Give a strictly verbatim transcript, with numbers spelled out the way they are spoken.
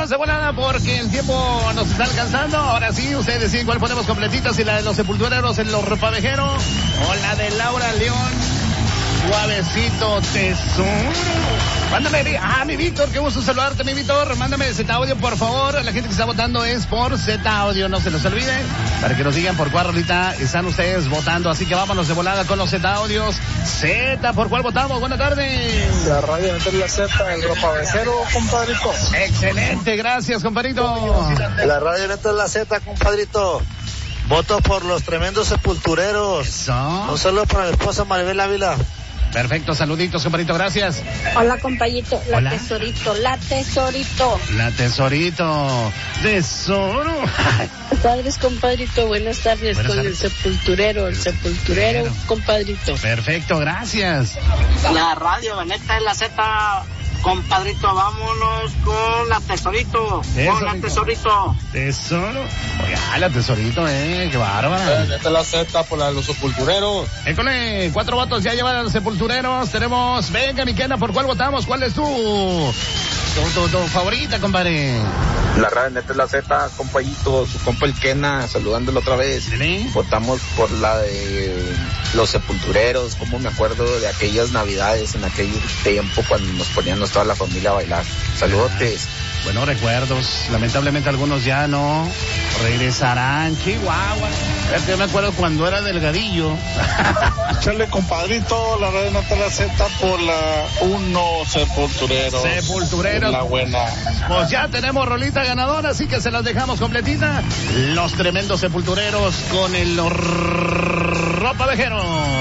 vámonos de volada porque el tiempo nos está alcanzando. Ahora sí, ustedes deciden cuál ponemos completita, si la de los sepultureros en los ropavejeros o la de Laura León. Suavecito tesoro. Mándame, ah, mi Víctor, qué gusto saludarte, mi Víctor. Mándame Z Audio, por favor. La gente que está votando es por Z Audio, no se los olvide, para que nos digan por cuál rolita están ustedes votando. Así que vámonos de volada con los Z Audios. Z, ¿por cuál votamos? Buenas tardes. La radio Neta es la Z, el ropavejero, compadrito. Excelente, gracias, compadrito. La radio Neta es la Z, compadrito. Voto por los tremendos sepultureros. Eso. Un saludo para mi esposa Maribel Ávila. Perfecto, saluditos, compadrito, gracias. Hola, compañito, la Hola. tesorito, la tesorito. La tesorito. Tesoro. Buenas tardes, compadrito, buenas tardes. Buenas con tardes. el sepulturero, el sepulturero, Bueno. compadrito. Perfecto, gracias. La radio Neta es la Z, compadrito, vámonos con la tesorito, Eso, con la rico. tesorito. Tesoro. Oiga, la tesorito, eh, qué bárbara. Neta es la Z por la de los sepultureros. École, cuatro votos ya llevan a los sepultureros. Tenemos, venga, mi Kena, ¿por cuál votamos? ¿Cuál es tu, tu, tu, tu favorita, compadre? La radio Neta es la Z, compañito, su compa el Kena, saludándolo otra vez. ¿Sí? Votamos por la de los sepultureros, como me acuerdo de aquellas navidades, en aquel tiempo cuando nos poníamos toda la familia a bailar. Saludotes. Buenos recuerdos. Lamentablemente algunos ya no regresarán. Chihuahua. Yo me acuerdo cuando era delgadillo. Échale, compadrito, la radio Neta es la Z por la uno sepultureros. Sepultureros. La buena. Pues ya tenemos rolita ganadora, así que se las dejamos completita. Los tremendos sepultureros con el ropavejero.